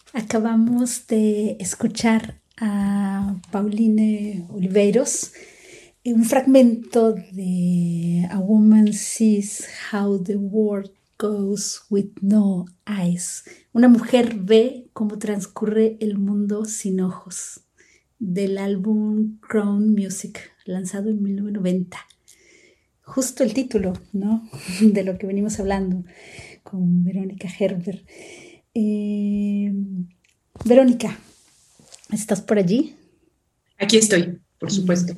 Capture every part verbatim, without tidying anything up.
Acabamos de escuchar a Pauline Oliveiros, un fragmento de A Woman Sees How the World Goes with No Eyes. Una mujer ve cómo transcurre el mundo sin ojos, del álbum Crown Music, lanzado en mil novecientos noventa. Justo el título, ¿no? De lo que venimos hablando con Verónica Gerber. Eh, Verónica, ¿estás por allí? Aquí estoy, por supuesto.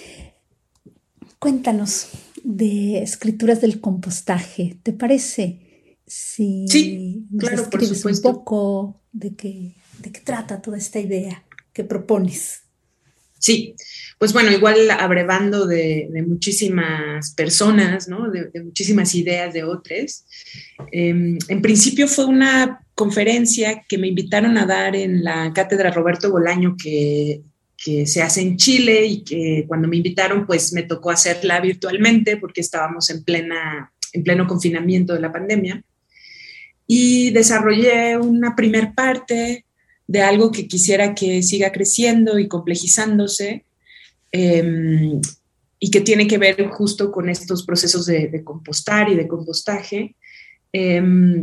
Cuéntanos de escrituras del compostaje. ¿Te parece si Sí, nos claro, por describes un supuesto. poco de qué, de qué trata toda esta idea que propones? Sí, pues bueno, igual abrevando de, de muchísimas personas, ¿no? De, de muchísimas ideas de otros. Eh, en principio fue una conferencia que me invitaron a dar en la cátedra Roberto Bolaño que, que se hace en Chile y que cuando me invitaron pues me tocó hacerla virtualmente porque estábamos en, plena, en pleno confinamiento de la pandemia. Y desarrollé una primer parte de algo que quisiera que siga creciendo y complejizándose eh, y que tiene que ver justo con estos procesos de, de compostar y de compostaje. Eh,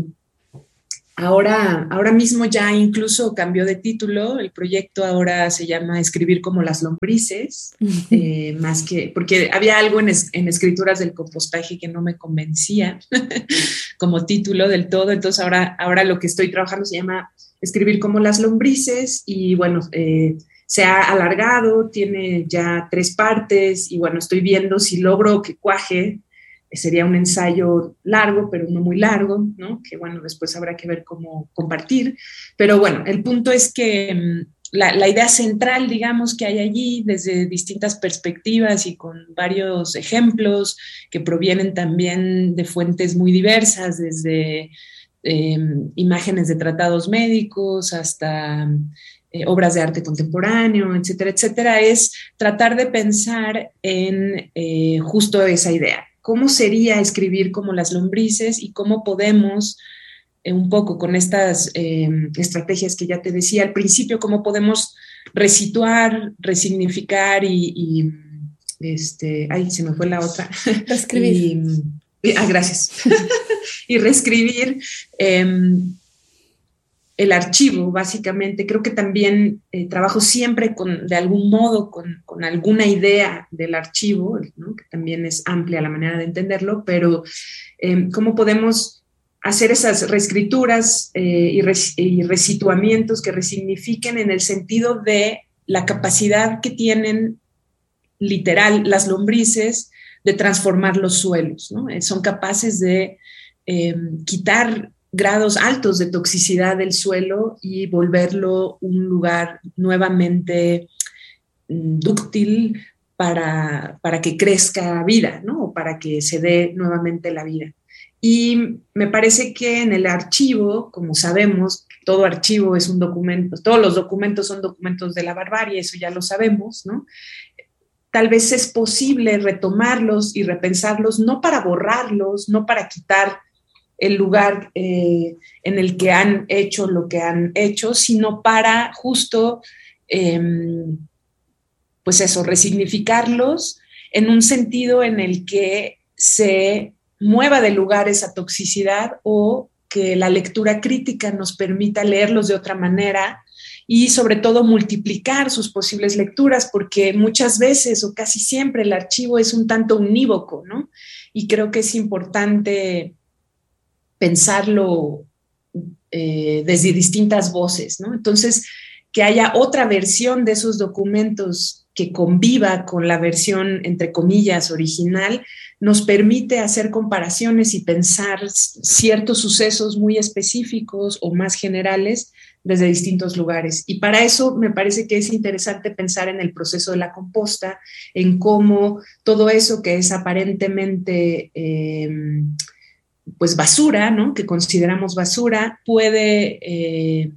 ahora, ahora mismo ya incluso cambió de título, el proyecto ahora se llama Escribir como las lombrices, eh, más que, porque había algo en, es, en escrituras del compostaje que no me convencía como título del todo, entonces ahora, ahora lo que estoy trabajando se llama Escribir como las lombrices y bueno, eh, se ha alargado, tiene ya tres partes y bueno, estoy viendo si logro que cuaje. Sería un ensayo largo, pero no muy largo, ¿no? Que bueno, después habrá que ver cómo compartir. Pero bueno, el punto es que um, la, la idea central, digamos, que hay allí desde distintas perspectivas y con varios ejemplos que provienen también de fuentes muy diversas, desde eh, imágenes de tratados médicos hasta eh, obras de arte contemporáneo, etcétera, etcétera, es tratar de pensar en eh, justo esa idea. ¿Cómo sería escribir como las lombrices y cómo podemos, eh, un poco con estas eh, estrategias que ya te decía al principio, cómo podemos resituar, resignificar y, y este, ay, se me fue la otra, Reescribir. y, y ah, gracias, y reescribir eh, el archivo, básicamente. Creo que también eh, trabajo siempre con, de algún modo con, con alguna idea del archivo, ¿no? Que también es amplia la manera de entenderlo, pero eh, cómo podemos hacer esas reescrituras eh, y, res, y resituamientos que resignifiquen en el sentido de la capacidad que tienen literal las lombrices de transformar los suelos, ¿no? Eh, son capaces de eh, quitar grados altos de toxicidad del suelo y volverlo un lugar nuevamente mm, dúctil para, para que crezca vida, ¿no? O para que se dé nuevamente la vida. Y me parece que en el archivo, como sabemos, todo archivo es un documento, todos los documentos son documentos de la barbarie, eso ya lo sabemos, ¿no? Tal vez es posible retomarlos y repensarlos, no para borrarlos, no para quitar el lugar eh, en el que han hecho lo que han hecho, sino para justo, eh, pues eso, resignificarlos en un sentido en el que se mueva de lugar esa toxicidad o que la lectura crítica nos permita leerlos de otra manera y sobre todo multiplicar sus posibles lecturas, porque muchas veces o casi siempre el archivo es un tanto unívoco, ¿no? Y creo que es importante pensarlo eh, desde distintas voces, ¿no? Entonces, que haya otra versión de esos documentos que conviva con la versión, entre comillas, original, nos permite hacer comparaciones y pensar ciertos sucesos muy específicos o más generales desde distintos lugares. Y para eso me parece que es interesante pensar en el proceso de la composta, en cómo todo eso que es aparentemente eh, pues basura, ¿no? Que consideramos basura, puede eh,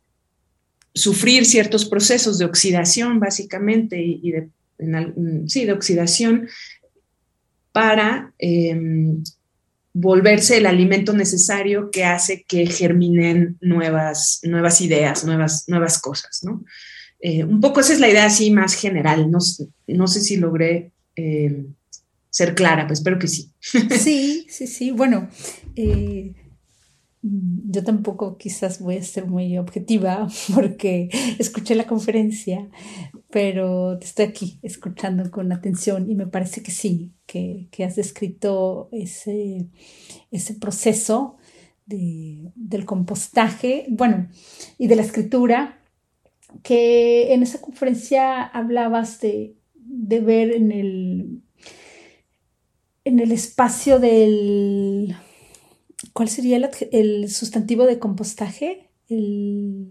sufrir ciertos procesos de oxidación, básicamente, y, y de, en, sí, de oxidación para eh, volverse el alimento necesario que hace que germinen nuevas, nuevas ideas, nuevas, nuevas cosas, ¿no? Eh, un poco esa es la idea así más general. No, no sé si logré eh, ser clara, pues espero que sí. Sí, sí, sí. Bueno, eh, yo tampoco quizás voy a ser muy objetiva porque escuché la conferencia, pero estoy aquí escuchando con atención y me parece que sí, que, que has descrito ese, ese proceso de, del compostaje, bueno, y de la escritura, que en esa conferencia hablabas de, de ver en el, en el espacio del... ¿Cuál sería el, el sustantivo de compostaje? El,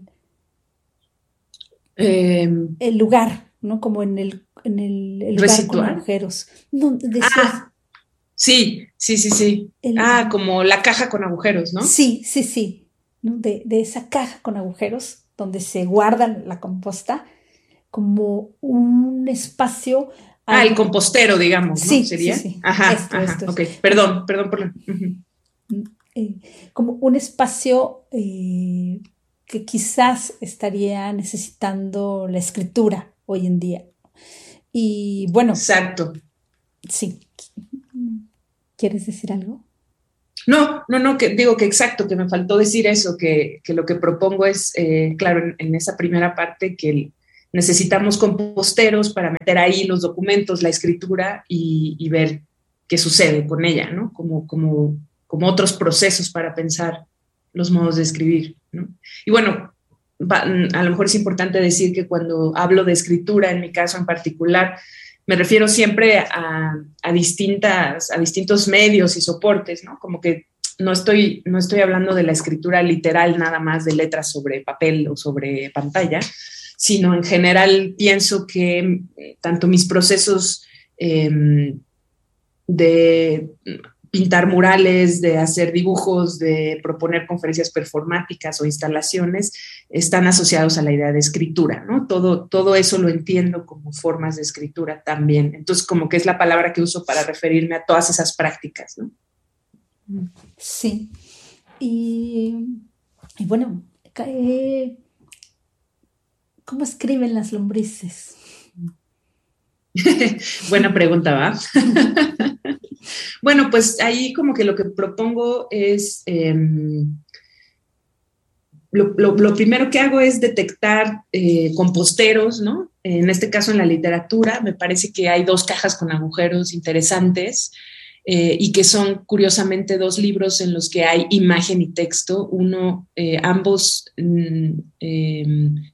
Eh, el lugar, ¿no? Como en el, en el, el lugar con ¿Resituar? agujeros. No, decías... Ah, sí, sí, sí, sí. El, Ah, como la caja con agujeros, ¿no? sí, sí, sí. ¿No? De, de esa caja con agujeros donde se guarda la composta como un espacio Ah, el al... compostero, digamos, ¿no? Sí, sí, ¿Sería? sí. Ajá, Esto, ajá, esto es. ok. Perdón, perdón por la... Uh-huh. Eh, como un espacio eh, que quizás estaría necesitando la escritura hoy en día. Y bueno, Exacto. sí. ¿Quieres decir algo? No, no, no, que digo que exacto, que me faltó decir eso, que, que lo que propongo es, eh, claro, en, en, esa primera parte, que el, necesitamos composteros para meter ahí los documentos, la escritura y, y ver qué sucede con ella, ¿no? Como, como, como otros procesos para pensar los modos de escribir, ¿no? Y bueno, va, a lo mejor es importante decir que cuando hablo de escritura, en mi caso en particular, me refiero siempre a, a, distintas, a distintos medios y soportes, ¿no? Como que no estoy, no estoy hablando de la escritura literal nada más de letras sobre papel o sobre pantalla, sino en general pienso que tanto mis procesos eh, de pintar murales, de hacer dibujos, de proponer conferencias performáticas o instalaciones, están asociados a la idea de escritura, ¿no? Todo, todo eso lo entiendo como formas de escritura también. Entonces, como que es la palabra que uso para referirme a todas esas prácticas, ¿no? Sí. Y, y bueno, eh, ¿cómo escriben las lombrices? Buena pregunta, ¿va? Bueno, pues ahí como que lo que propongo es, eh, lo, lo, lo, primero que hago es detectar eh, composteros, ¿no? En este caso en la literatura, me parece que hay dos cajas con agujeros interesantes eh, y que son curiosamente dos libros en los que hay imagen y texto, uno, eh, ambos, mm, eh,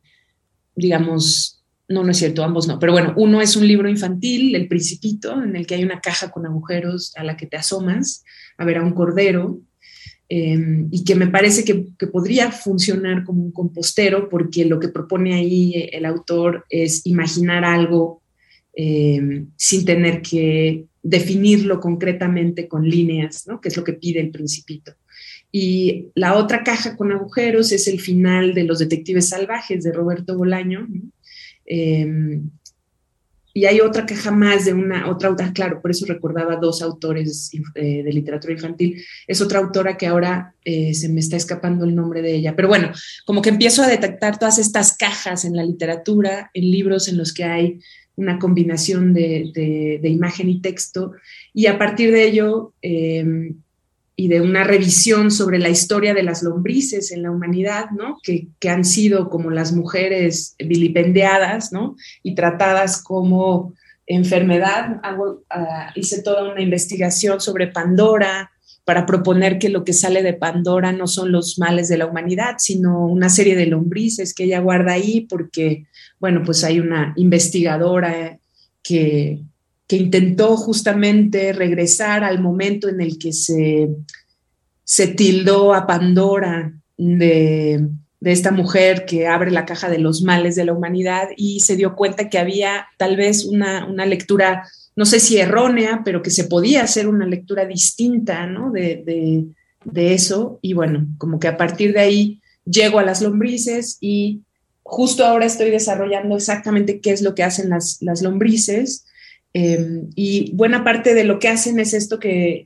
digamos, no, no es cierto, ambos no, pero bueno, uno es un libro infantil, El Principito, en el que hay una caja con agujeros a la que te asomas a ver a un cordero, eh, y que me parece que, que podría funcionar como un compostero, porque lo que propone ahí el autor es imaginar algo eh, sin tener que definirlo concretamente con líneas, ¿no? Que es lo que pide El Principito. Y la otra caja con agujeros es el final de Los Detectives Salvajes de Roberto Bolaño, ¿no? Eh, y hay otra caja más de una otra autora, claro, por eso recordaba dos autores eh, de literatura infantil. Es otra autora que ahora eh, se me está escapando el nombre de ella. Pero bueno, como que empiezo a detectar todas estas cajas en la literatura, en libros en los que hay una combinación de, de, de imagen y texto, y a partir de ello eh, y de una revisión sobre la historia de las lombrices en la humanidad, ¿no? Que, que han sido como las mujeres vilipendiadas, ¿no? Y tratadas como enfermedad. Hago, uh, hice toda una investigación sobre Pandora para proponer que lo que sale de Pandora no son los males de la humanidad, sino una serie de lombrices que ella guarda ahí porque, bueno, pues hay una investigadora que que intentó justamente regresar al momento en el que se, se tildó a Pandora de, de esta mujer que abre la caja de los males de la humanidad y se dio cuenta que había tal vez una, una lectura, no sé si errónea, pero que se podía hacer una lectura distinta, ¿no? de, de, de eso. Y bueno, como que a partir de ahí llego a las lombrices y justo ahora estoy desarrollando exactamente qué es lo que hacen las, las lombrices. Eh, y buena parte de lo que hacen es esto que,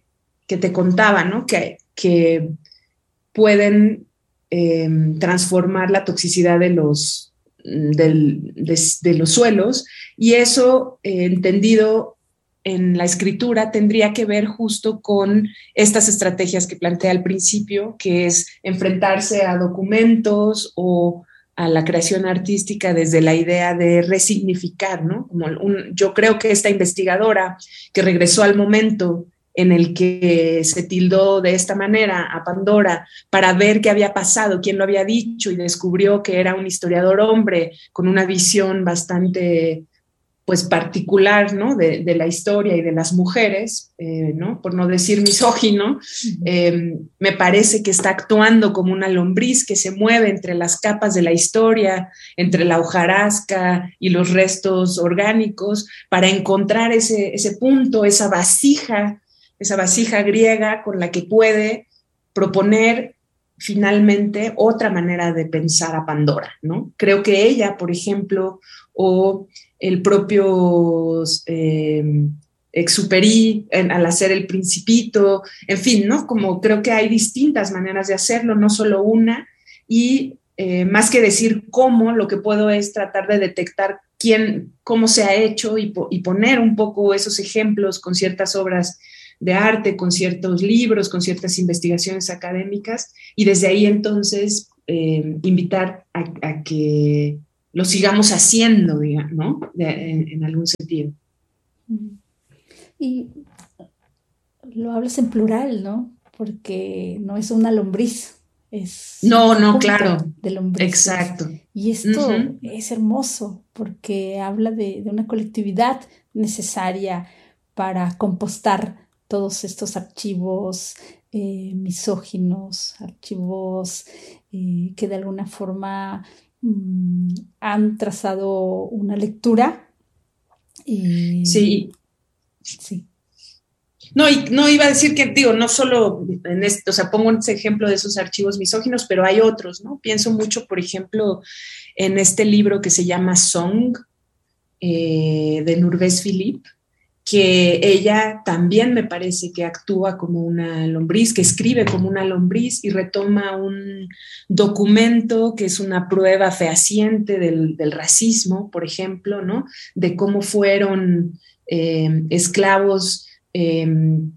que te contaba, ¿no? Que, que pueden eh, transformar la toxicidad de los, del, de, de los suelos, y eso, eh, entendido en la escritura, tendría que ver justo con estas estrategias que planteé al principio, que es enfrentarse a documentos o a la creación artística desde la idea de resignificar, ¿no? Como un, yo creo que esta investigadora que regresó al momento en el que se tildó de esta manera a Pandora para ver qué había pasado, quién lo había dicho, y descubrió que era un historiador hombre con una visión bastante, pues, particular, ¿no? de, de la historia y de las mujeres, eh, ¿no? Por no decir misógino, eh, me parece que está actuando como una lombriz que se mueve entre las capas de la historia, entre la hojarasca y los restos orgánicos, para encontrar ese, ese punto, esa vasija, esa vasija griega con la que puede proponer finalmente otra manera de pensar a Pandora, ¿no? Creo que ella, por ejemplo, o el propio eh, Exupéry al hacer El Principito, en fin, ¿no? Como creo que hay distintas maneras de hacerlo, no solo una, y eh, más que decir cómo, lo que puedo es tratar de detectar quién, cómo se ha hecho y, y poner un poco esos ejemplos con ciertas obras de arte, con ciertos libros, con ciertas investigaciones académicas, y desde ahí entonces eh, invitar a, a que lo sigamos haciendo, digamos, ¿no? De, en, en algún sentido. Y lo hablas en plural, ¿no? Porque no es una lombriz, es no, un no, claro, de lombrices. Exacto. Y esto uh-huh. es hermoso porque habla de, de una colectividad necesaria para compostar todos estos archivos eh, misóginos, archivos eh, que de alguna forma mmm, han trazado una lectura. Eh, sí. Sí. No, y no iba a decir que, digo, no solo en esto, o sea, pongo ese ejemplo de esos archivos misóginos, pero hay otros, ¿no? Pienso mucho, por ejemplo, en este libro que se llama Song, eh, de Nurves Philippe, que ella también me parece que actúa como una lombriz, que escribe como una lombriz y retoma un documento que es una prueba fehaciente del, del racismo, por ejemplo, ¿no? De cómo fueron eh, esclavos eh,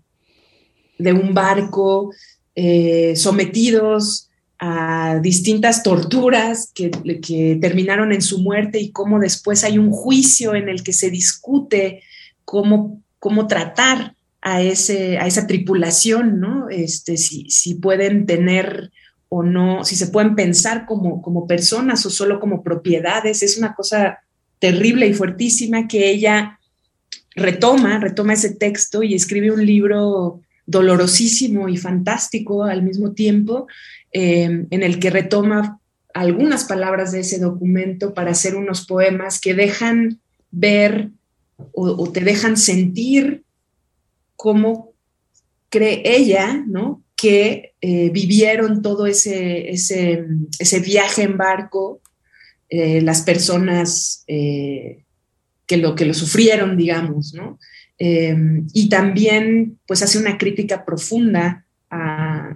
de un barco eh, sometidos a distintas torturas que, que terminaron en su muerte, y cómo después hay un juicio en el que se discute Cómo, cómo tratar a, ese, a esa tripulación, ¿no? Este, si, si pueden tener o no, si se pueden pensar como, como personas o solo como propiedades. Es una cosa terrible y fuertísima que ella retoma, retoma ese texto y escribe un libro dolorosísimo y fantástico al mismo tiempo, eh, en el que retoma algunas palabras de ese documento para hacer unos poemas que dejan ver O, o te dejan sentir cómo cree ella, ¿no? Que eh, vivieron todo ese, ese, ese viaje en barco, eh, las personas eh, que, lo, que lo sufrieron, digamos, ¿no? Eh, y también, pues, hace una crítica profunda a,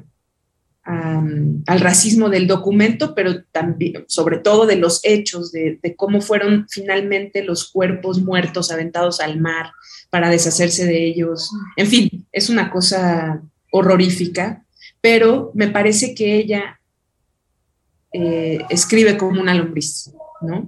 Um, al racismo del documento, pero también, sobre todo, de los hechos, de, de cómo fueron finalmente los cuerpos muertos aventados al mar para deshacerse de ellos. En fin, es una cosa horrorífica, pero me parece que ella eh, escribe como una lombriz, ¿no?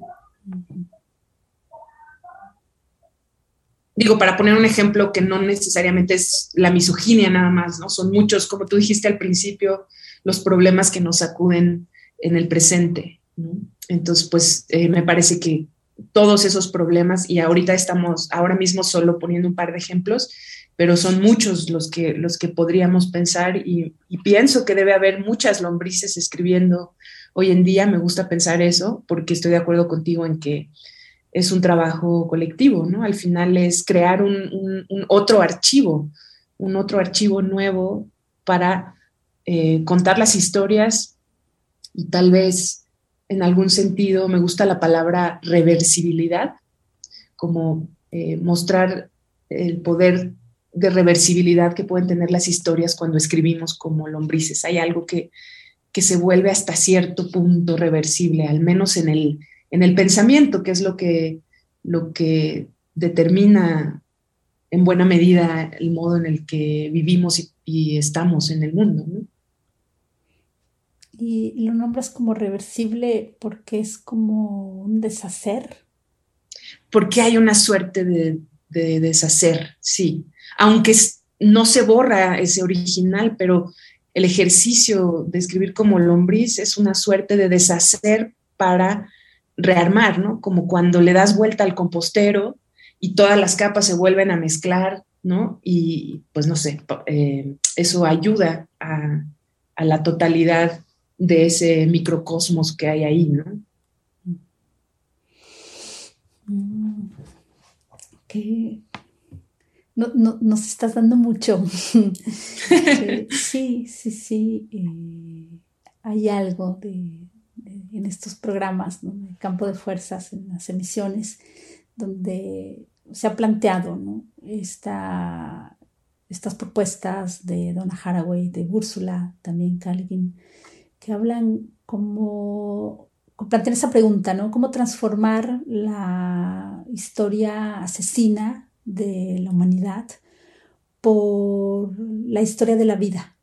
Digo, para poner un ejemplo que no necesariamente es la misoginia nada más, ¿no? Son muchos, como tú dijiste al principio, los problemas que nos sacuden en el presente, ¿no? Entonces, pues, eh, me parece que todos esos problemas, y ahorita estamos, ahora mismo solo poniendo un par de ejemplos, pero son muchos los que, los que podríamos pensar, y, y pienso que debe haber muchas lombrices escribiendo hoy en día. Me gusta pensar eso, porque estoy de acuerdo contigo en que es un trabajo colectivo, ¿no? Al final es crear un, un, un otro archivo, un otro archivo nuevo para eh, contar las historias, y tal vez en algún sentido me gusta la palabra reversibilidad, como eh, mostrar el poder de reversibilidad que pueden tener las historias cuando escribimos como lombrices. Hay algo que, que se vuelve hasta cierto punto reversible, al menos en el, en el pensamiento, que es lo que, lo que determina en buena medida el modo en el que vivimos y, y estamos en el mundo, ¿no? Y lo nombras como reversible porque es como un deshacer. Porque hay una suerte de, de deshacer, sí. Aunque no se borra ese original, pero el ejercicio de escribir como lombriz es una suerte de deshacer para rearmar, ¿no? Como cuando le das vuelta al compostero y todas las capas se vuelven a mezclar, ¿no? Y pues no sé, eh, eso ayuda a, a la totalidad de ese microcosmos que hay ahí, ¿no? Mm, okay. No, no, nos estás dando mucho. eh, sí, sí, sí. Eh, hay algo de, de, en estos programas, ¿no? De campo de fuerzas, en las emisiones, donde se ha planteado, ¿no? Esta, estas propuestas de Donna Haraway, de Úrsula, también K. Le Guin, que hablan como, plantean esa pregunta, ¿no? ¿Cómo transformar la historia asesina de la humanidad por la historia de la vida,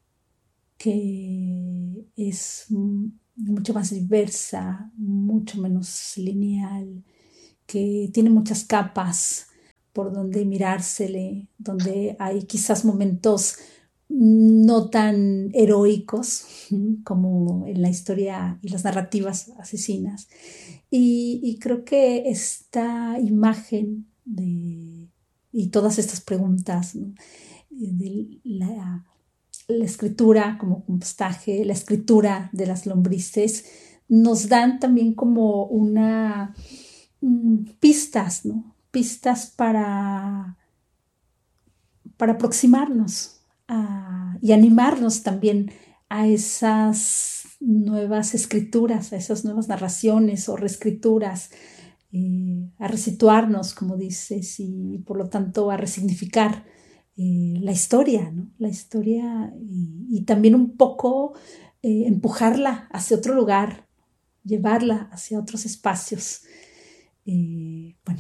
que es mucho más diversa, mucho menos lineal, que tiene muchas capas por donde mirársele, donde hay quizás momentos no tan heroicos como en la historia y las narrativas asesinas. Y, y creo que esta imagen de, y todas estas preguntas, ¿no? de la, la escritura como compostaje, la escritura de las lombrices, nos dan también como una mm, pistas, ¿no? Pistas para, para aproximarnos a, y animarnos también a esas nuevas escrituras, a esas nuevas narraciones o reescrituras, eh, a resituarnos, como dices, y por lo tanto a resignificar eh, la historia, ¿no? La historia y, y también un poco eh, empujarla hacia otro lugar, llevarla hacia otros espacios. Eh, bueno.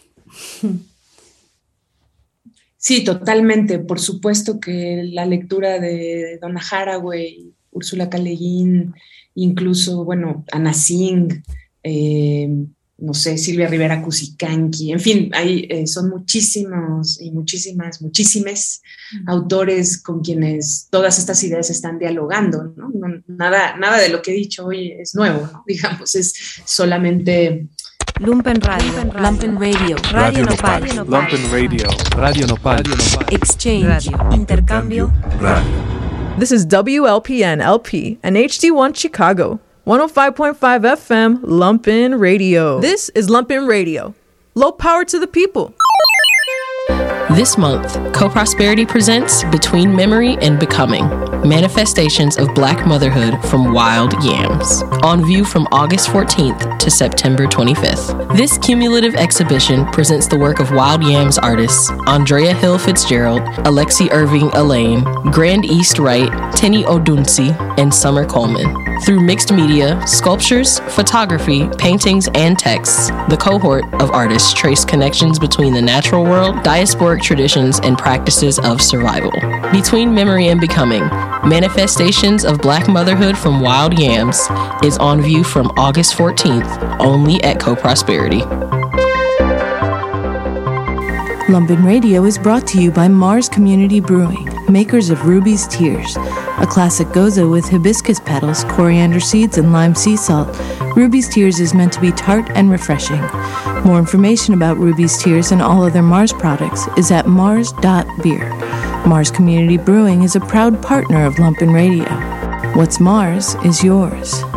Sí, totalmente. Por supuesto que la lectura de Donna Haraway, Úrsula K. Le Guin, incluso, bueno, Anna Tsing, eh, no sé, Silvia Rivera Cusicanqui, en fin, hay, eh, son muchísimos y muchísimas, muchísimes mm. autores con quienes todas estas ideas están dialogando, ¿no? No, nada, nada de lo que he dicho hoy es nuevo, ¿no? Digamos, es solamente... Lumpen Radio, Lumpen Radio, Radio Nopal, Lumpen Radio, Radio Nopal, Exchange, Radio, Intercambio, Radio. This is W L P N L P and H D one Chicago, one oh five point five F M, Lumpen Radio. This is Lumpen Radio. Low power to the people. This month, Co-Prosperity presents Between Memory and Becoming, Manifestations of Black Motherhood from Wild Yams, on view from August fourteenth to September twenty-fifth. This cumulative exhibition presents the work of Wild Yams artists Andrea Hill Fitzgerald, Alexi Irving Elaine, Grand East Wright, Tenny Odunsi, and Summer Coleman. Through mixed media, sculptures, photography, paintings, and texts, the cohort of artists trace connections between the natural world, diasporic traditions, and practices of survival. Between Memory and Becoming, Manifestations of Black Motherhood from Wild Yams is on view from August fourteenth, only at Co-Prosperity. Lumpen Radio is brought to you by Mars Community Brewing, makers of Ruby's Tears, a classic goza with hibiscus petals, coriander seeds, and lime sea salt. Ruby's Tears is meant to be tart and refreshing. More information about Ruby's Tears and all other Mars products is at mars dot beer. Mars Community Brewing is a proud partner of Lumpen Radio. What's Mars is yours.